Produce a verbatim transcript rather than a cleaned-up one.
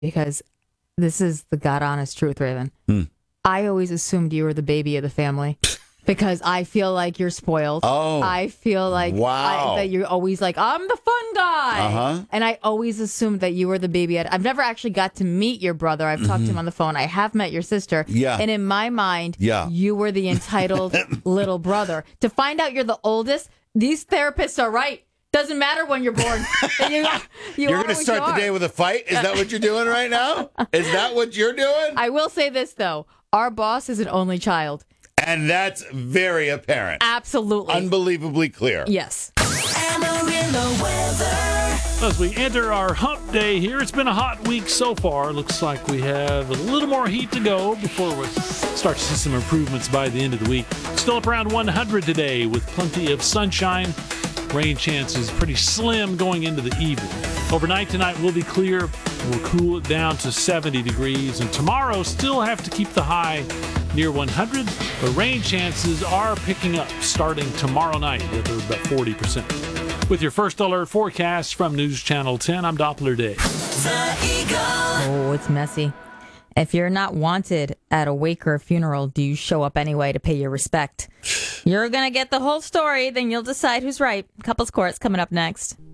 because this is the God honest truth, Raven. Hmm. I always assumed you were the baby of the family. Because I feel like you're spoiled. Oh. I feel like wow. I, that you're always like, I'm the fun guy. Uh-huh. And I always assumed that you were the baby. I've never actually got to meet your brother. I've talked mm-hmm. to him on the phone. I have met your sister. Yeah. And in my mind, yeah. you were the entitled little brother. To find out you're the oldest, these therapists are right. Doesn't matter when you're born. you, you you're going to start the day with a fight? Is that what you're doing right now? Is that what you're doing? I will say this, though. Our boss is an only child. And that's very apparent. Absolutely. Unbelievably clear. Yes. Amarillo weather. As we enter our hump day here, it's been a hot week so far. Looks like we have a little more heat to go before we start to see some improvements by the end of the week. Still up around one hundred today with plenty of sunshine. Rain chances pretty slim going into the evening. Overnight tonight will be clear. We'll cool it down to seventy degrees. And tomorrow still have to keep the high near one hundred. But rain chances are picking up starting tomorrow night at about forty percent. With your first alert forecast from News Channel ten, I'm Doppler Day. Oh, it's messy. If you're not wanted at a wake or a funeral, do you show up anyway to pay your respect? You're going to get the whole story, then you'll decide who's right. Couples Court's coming up next.